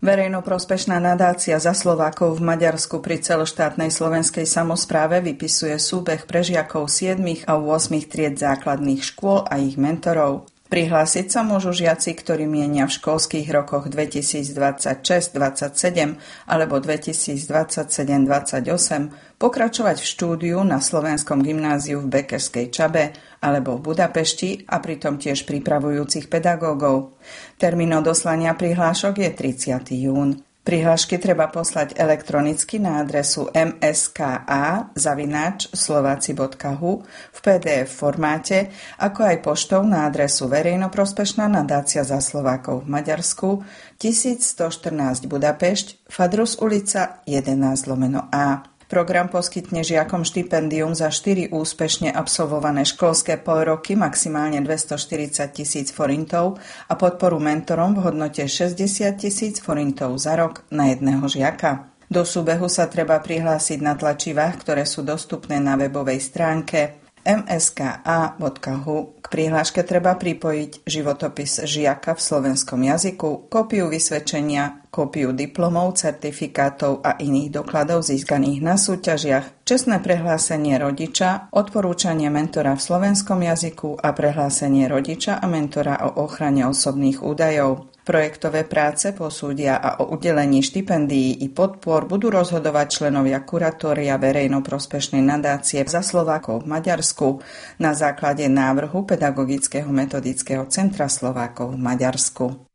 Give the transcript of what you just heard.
Verejnoprospešná nadácia za Slovákov v Maďarsku pri celoštátnej slovenskej samospráve vypisuje súbeh pre žiakov 7. a 8. tried základných škôl a ich mentorov. Prihlásiť sa môžu žiaci, ktorí mienia v školských rokoch 2026-27 alebo 2027-28 pokračovať v štúdiu na Slovenskom gymnáziu v Bekerskej Čabe alebo v Budapešti a pritom tiež pripravujúcich pedagógov. Termín odoslania prihlášok je 30. jún. Prihlášky treba poslať elektronicky na adresu mska@slovaci.hu v PDF formáte, ako aj poštou na adresu Verejnoprospešná nadácia za Slovákov v Maďarsku 1114 Budapešť, Fadrus ulica 11/A. Program poskytne žiakom štipendium za 4 úspešne absolvované školské polroky maximálne 240 000 forintov a podporu mentorom v hodnote 60 000 forintov za rok na jedného žiaka. Do súbehu sa treba prihlásiť na tlačivách, ktoré sú dostupné na webovej stránke mska.hu. K prihláške treba pripojiť životopis žiaka v slovenskom jazyku, kópiu vysvedčenia, kópiu diplomov, certifikátov a iných dokladov získaných na súťažiach, čestné prehlásenie rodiča, odporúčanie mentora v slovenskom jazyku a prehlásenie rodiča a mentora o ochrane osobných údajov. Projektové práce posúdia a o udelení štipendií i podpor budú rozhodovať členovia kuratória verejnoprospešnej nadácie za Slovákov v Maďarsku na základe návrhu Pedagogického metodického centra Slovákov v Maďarsku.